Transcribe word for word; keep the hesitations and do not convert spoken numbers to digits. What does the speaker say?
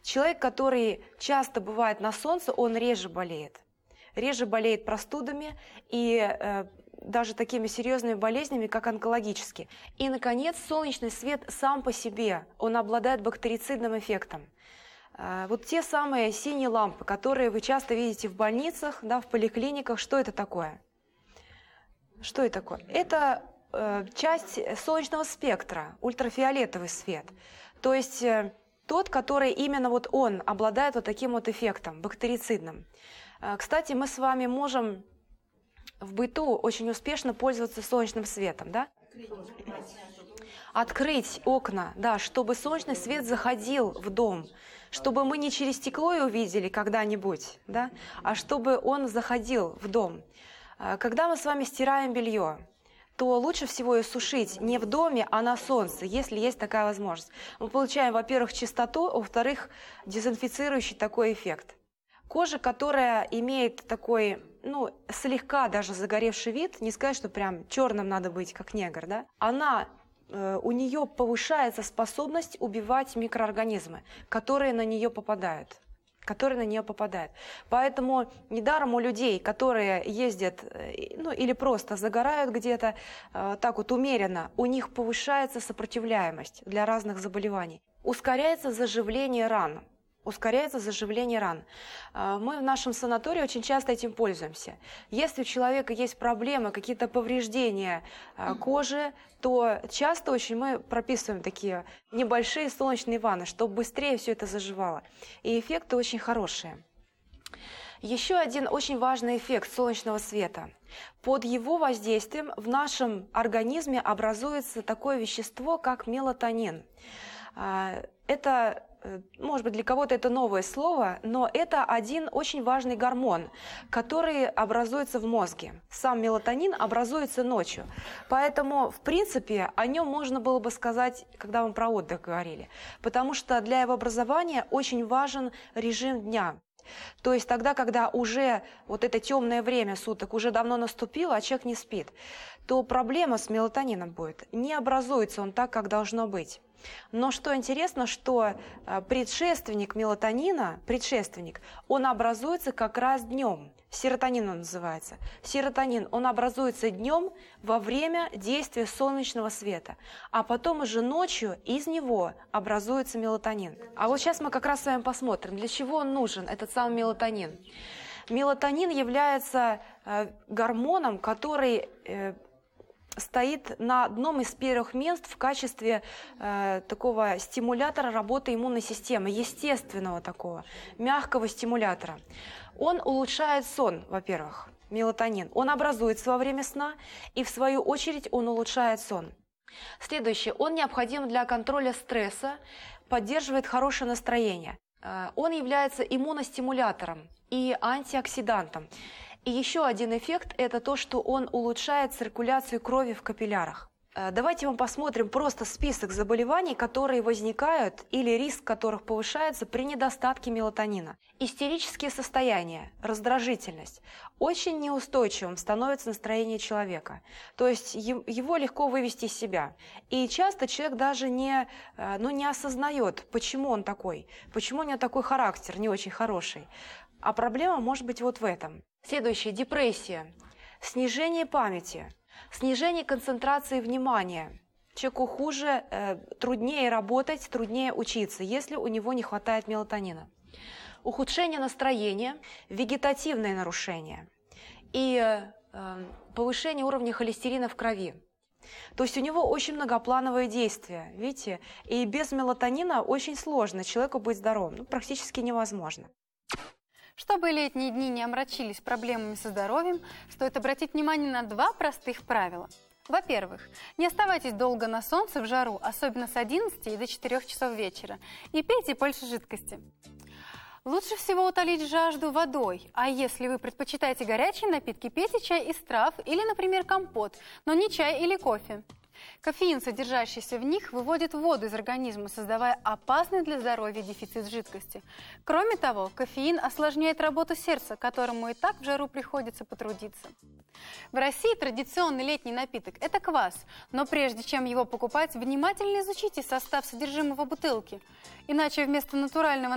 Человек, который часто бывает на солнце, он реже болеет. Реже болеет простудами и э, даже такими серьезными болезнями, как онкологические. И, наконец, солнечный свет сам по себе, он обладает бактерицидным эффектом. Э, вот те самые синие лампы, которые вы часто видите в больницах, да, в поликлиниках, что это такое? Что это такое? Это э, часть солнечного спектра, ультрафиолетовый свет. То есть э, тот, который именно вот он обладает вот таким вот эффектом, бактерицидным. Э, кстати, мы с вами можем в быту очень успешно пользоваться солнечным светом, да? Открыть окна, да, чтобы солнечный свет заходил в дом, чтобы мы не через стекло его видели когда-нибудь, да, а чтобы он заходил в дом. Когда мы с вами стираем белье, то лучше всего ее сушить не в доме, а на солнце, если есть такая возможность. Мы получаем, во-первых, чистоту, во-вторых, дезинфицирующий такой эффект. Кожа, которая имеет такой, ну, слегка даже загоревший вид, не сказать, что прям черным надо быть, как негр, да, она, э, у нее повышается способность убивать микроорганизмы, которые на нее попадают. которые на нее попадают. Поэтому недаром у людей, которые ездят, ну, или просто загорают где-то, э, так вот умеренно, у них повышается сопротивляемость для разных заболеваний. Ускоряется заживление ран. Ускоряется заживление ран. Мы в нашем санатории очень часто этим пользуемся. Если у человека есть проблемы, какие-то повреждения кожи, то часто очень мы прописываем такие небольшие солнечные ванны, чтобы быстрее все это заживало. И эффекты очень хорошие. Еще один очень важный эффект солнечного света. Под его воздействием в нашем организме образуется такое вещество, как мелатонин. Это, может быть, для кого-то это новое слово, но это один очень важный гормон, который образуется в мозге. Сам мелатонин образуется ночью. Поэтому, в принципе, о нем можно было бы сказать, когда мы про отдых говорили. Потому что для его образования очень важен режим дня. То есть тогда, когда уже вот это темное время суток уже давно наступило, а человек не спит, то проблема с мелатонином будет. Не образуется он так, как должно быть. Но что интересно, что предшественник мелатонина, предшественник, он образуется как раз днем. Серотонин он называется. Серотонин, он образуется днем во время действия солнечного света. А потом уже ночью из него образуется мелатонин. А вот сейчас мы как раз с вами посмотрим, для чего он нужен, этот самый мелатонин. Мелатонин является э, гормоном, который... Э, стоит на одном из первых мест в качестве э, такого стимулятора работы иммунной системы, естественного такого, мягкого стимулятора. Он улучшает сон, во-первых, мелатонин. Он образуется во время сна, и в свою очередь он улучшает сон. Следующее. Он необходим для контроля стресса, поддерживает хорошее настроение. Э, он является иммуностимулятором и антиоксидантом. И еще один эффект – это то, что он улучшает циркуляцию крови в капиллярах. Давайте мы посмотрим просто список заболеваний, которые возникают или риск которых повышается при недостатке мелатонина. Истерические состояния, раздражительность. Очень неустойчивым становится настроение человека. То есть его легко вывести из себя. И часто человек даже не, ну, не осознает, почему он такой, почему у него такой характер не очень хороший. А проблема может быть вот в этом. Следующее – депрессия, снижение памяти, снижение концентрации внимания. Человеку хуже, э, труднее работать, труднее учиться, если у него не хватает мелатонина. Ухудшение настроения, вегетативные нарушения и э, повышение уровня холестерина в крови. То есть у него очень многоплановое действие, видите? И без мелатонина очень сложно человеку быть здоровым, ну, практически невозможно. Чтобы летние дни не омрачились проблемами со здоровьем, стоит обратить внимание на два простых правила. Во-первых, не оставайтесь долго на солнце в жару, особенно с одиннадцати до четырёх часов вечера, и пейте больше жидкости. Лучше всего утолить жажду водой, а если вы предпочитаете горячие напитки, пейте чай из трав или, например, компот, но не чай или кофе. Кофеин, содержащийся в них, выводит воду из организма, создавая опасный для здоровья дефицит жидкости. Кроме того, кофеин осложняет работу сердца, которому и так в жару приходится потрудиться. В России традиционный летний напиток – это квас, но прежде чем его покупать, внимательно изучите состав содержимого бутылки. Иначе вместо натурального